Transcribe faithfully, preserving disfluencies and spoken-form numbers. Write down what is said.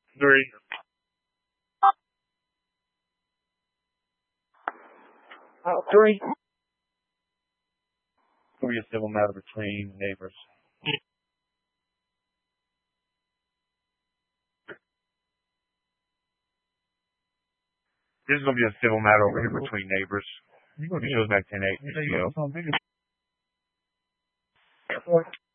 Three. Uh, three. It's going to be a civil matter between neighbors. This is going to be a civil matter over here between neighbors. It shows back ten eight. Four.